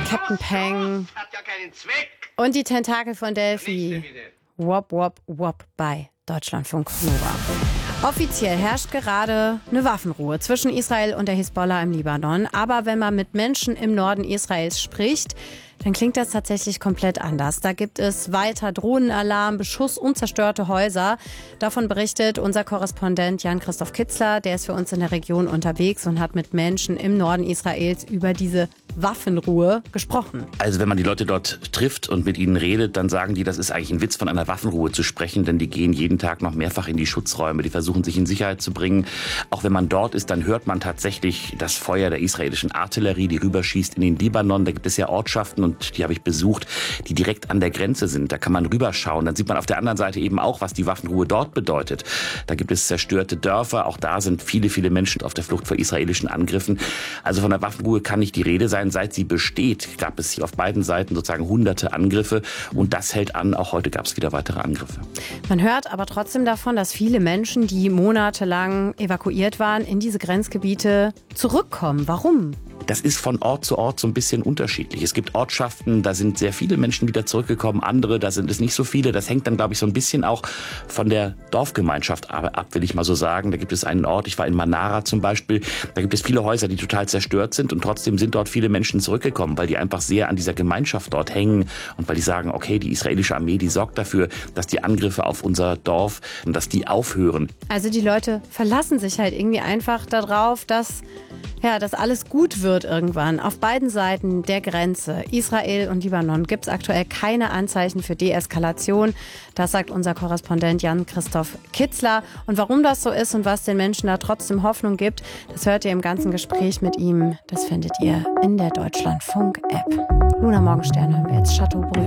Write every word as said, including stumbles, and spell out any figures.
Captain Peng und die Tentakel von Delphi. Wop, wop, wop bei Deutschlandfunk Nova. Offiziell herrscht gerade eine Waffenruhe zwischen Israel und der Hisbollah im Libanon. Aber wenn man mit Menschen im Norden Israels spricht, dann klingt das tatsächlich komplett anders. Da gibt es weiter Drohnenalarm, Beschuss und zerstörte Häuser. Davon berichtet unser Korrespondent Jan-Christoph Kitzler. Der ist für uns in der Region unterwegs und hat mit Menschen im Norden Israels über diese Waffenruhe gesprochen. Also wenn man die Leute dort trifft und mit ihnen redet, dann sagen die, das ist eigentlich ein Witz, von einer Waffenruhe zu sprechen, denn die gehen jeden Tag noch mehrfach in die Schutzräume, die versuchen sich in Sicherheit zu bringen. Auch wenn man dort ist, dann hört man tatsächlich das Feuer der israelischen Artillerie, die rüberschießt in den Libanon. Da gibt es ja Ortschaften, und die habe ich besucht, die direkt an der Grenze sind. Da kann man rüberschauen. Dann sieht man auf der anderen Seite eben auch, was die Waffenruhe dort bedeutet. Da gibt es zerstörte Dörfer. Auch da sind viele, viele Menschen auf der Flucht vor israelischen Angriffen. Also von der Waffenruhe kann nicht die Rede sein. Seit sie besteht, gab es hier auf beiden Seiten sozusagen hunderte Angriffe. Und das hält an. Auch heute gab es wieder weitere Angriffe. Man hört aber trotzdem davon, dass viele Menschen, die monatelang evakuiert waren, in diese Grenzgebiete zurückkommen. Warum? Das ist von Ort zu Ort so ein bisschen unterschiedlich. Es gibt Ortschaften, da sind sehr viele Menschen wieder zurückgekommen, andere, da sind es nicht so viele. Das hängt dann, glaube ich, so ein bisschen auch von der Dorfgemeinschaft ab, will ich mal so sagen. Da gibt es einen Ort, ich war in Manara zum Beispiel, da gibt es viele Häuser, die total zerstört sind und trotzdem sind dort viele Menschen zurückgekommen, weil die einfach sehr an dieser Gemeinschaft dort hängen und weil die sagen, okay, die israelische Armee, die sorgt dafür, dass die Angriffe auf unser Dorf, dass die aufhören. Also die Leute verlassen sich halt irgendwie einfach darauf, dass Ja, dass alles gut wird irgendwann. Auf beiden Seiten der Grenze, Israel und Libanon, gibt es aktuell keine Anzeichen für Deeskalation. Das sagt unser Korrespondent Jan-Christoph Kitzler. Und warum das so ist und was den Menschen da trotzdem Hoffnung gibt, das hört ihr im ganzen Gespräch mit ihm. Das findet ihr in der Deutschlandfunk-App. Luna Morgenstern hören wir jetzt Chateaubriand.